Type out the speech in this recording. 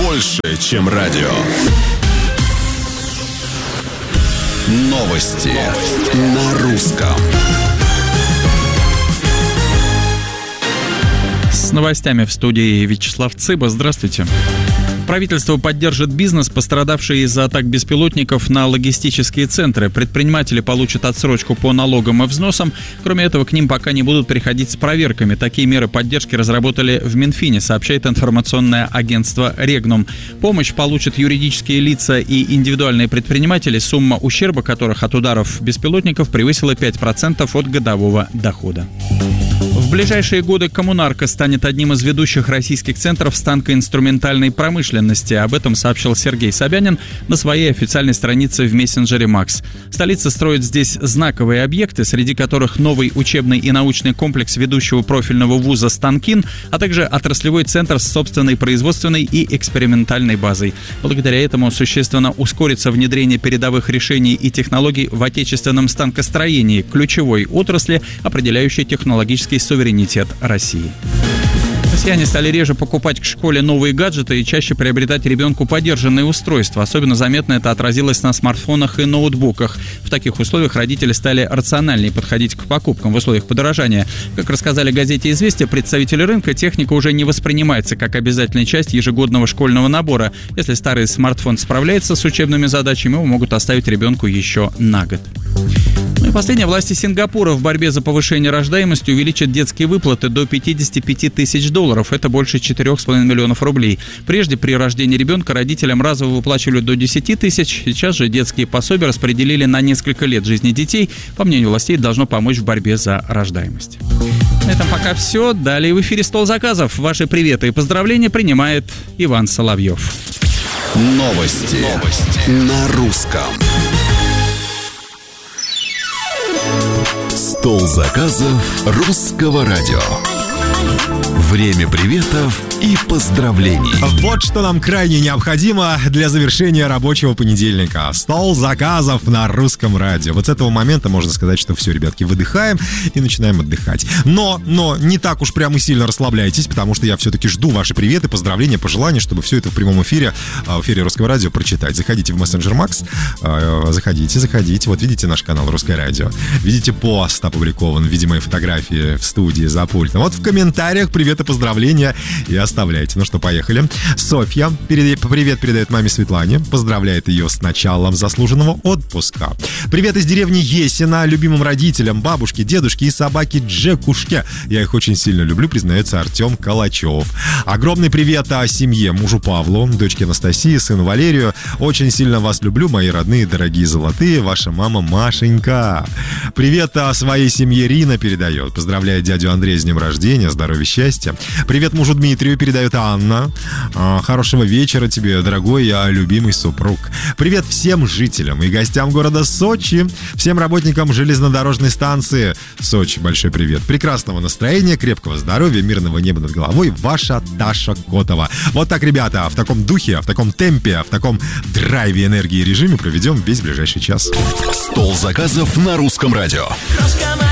больше, чем радио. Новости на русском. С новостями в студии Вячеслав Цыба. Здравствуйте. Правительство поддержит бизнес, пострадавший из-за атак беспилотников на логистические центры. Предприниматели получат отсрочку по налогам и взносам. Кроме этого, к ним пока не будут приходить с проверками. Такие меры поддержки разработали в Минфине, сообщает информационное агентство «Регнум». Помощь получат юридические лица и индивидуальные предприниматели, сумма ущерба которых от ударов беспилотников превысила 5% от годового дохода. В ближайшие годы «Коммунарка» станет одним из ведущих российских центров станкоинструментальной промышленности. Об этом сообщил Сергей Собянин на своей официальной странице в мессенджере Макс. Столица строит здесь знаковые объекты, среди которых новый учебный и научный комплекс ведущего профильного вуза «Станкин», а также отраслевой центр с собственной производственной и экспериментальной базой. Благодаря этому существенно ускорится внедрение передовых решений и технологий в отечественном станкостроении, ключевой отрасли, определяющей технологический суверенитет России. Россияне стали реже покупать к школе новые гаджеты и чаще приобретать ребенку подержанные устройства. Особенно заметно это отразилось на смартфонах и ноутбуках. В таких условиях родители стали рациональнее подходить к покупкам в условиях подорожания. Как рассказали газете «Известия» представители рынка, техника уже не воспринимается как обязательная часть ежегодного школьного набора. Если старый смартфон справляется с учебными задачами, его могут оставить ребенку еще на год. Ну и последнее. Власти Сингапура в борьбе за повышение рождаемости увеличат детские выплаты до $55 тысяч. Это больше 4,5 миллионов рублей. Прежде при рождении ребенка родителям разово выплачивали до 10 тысяч. Сейчас же детские пособия распределили на несколько лет жизни детей. По мнению властей, должно помочь в борьбе за рождаемость. На этом пока все. Далее в эфире «Стол заказов». Ваши приветы и поздравления принимает Иван Соловьев. Новости на русском. Стол заказов русского радио. Время приветов и поздравлений. Вот что нам крайне необходимо для завершения рабочего понедельника. Стол заказов на русском радио. Вот с этого момента можно сказать, что все, ребятки, выдыхаем и начинаем отдыхать. Но не так уж прям и сильно расслабляйтесь, потому что я все-таки жду ваши приветы, поздравления, пожелания, чтобы все это в прямом эфире, в эфире русского радио прочитать. Заходите в мессенджер Макс, заходите. Вот видите наш канал «Русское радио». Видите пост опубликован в виде моей фотографии в студии за пультом. Вот в комментариях привет и поздравления и оставляйте. Ну что, поехали. Софья привет передает маме Светлане. Поздравляет ее с началом заслуженного отпуска. Привет из деревни Есина любимым родителям, бабушке, дедушке и собаке Джекушке. Я их очень сильно люблю, признается Артем Калачев. Огромный привет о семье, мужу Павлу, дочке Анастасии, сыну Валерию. Очень сильно вас люблю, мои родные, дорогие золотые. Ваша мама Машенька. Привет о своей семье Рина передает. Поздравляет дядю Андрея с днем рождения, здоровья, счастья. Привет мужу Дмитрию передает Анна. Хорошего вечера тебе, дорогой, любимый супруг. Привет всем жителям и гостям города Сочи. Всем работникам железнодорожной станции Сочи большой привет. Прекрасного настроения, крепкого здоровья, мирного неба над головой. Ваша Даша Котова. Вот так, ребята, в таком духе, в таком темпе, в таком драйве, энергии и режиме проведем весь ближайший час. Стол заказов на русском радио.